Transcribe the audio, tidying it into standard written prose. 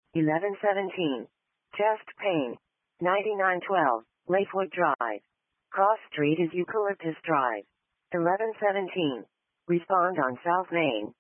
1117. Chest pain. 9912. Lakewood Drive. Cross Street is Eucalyptus Drive. 1117. Respond on South Main.